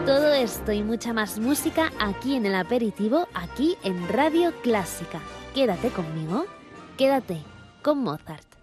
Todo esto y mucha más música aquí en el aperitivo, aquí en Radio Clásica. Quédate conmigo, quédate con Mozart.